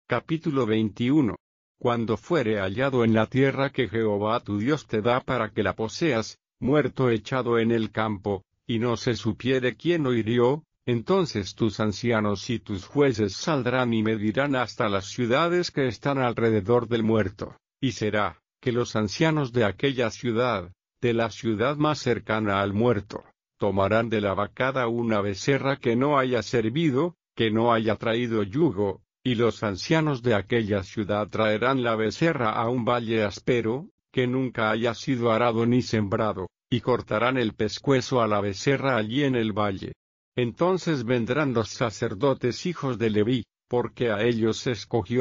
Capítulo 21. Cuando fuere hallado en la tierra que Jehová tu Dios te da para que la poseas, muerto echado en el campo, y no se supiere quién lo hirió, entonces tus ancianos y tus jueces saldrán y medirán hasta las ciudades que están alrededor del muerto, y será, que los ancianos de aquella ciudad, de la ciudad más cercana al muerto, tomarán de la vacada una becerra que no haya servido, que no haya traído yugo, y los ancianos de aquella ciudad traerán la becerra a un valle áspero, que nunca haya sido arado ni sembrado, y cortarán el pescuezo a la becerra allí en el valle. Entonces vendrán los sacerdotes hijos de Leví, porque a ellos escogió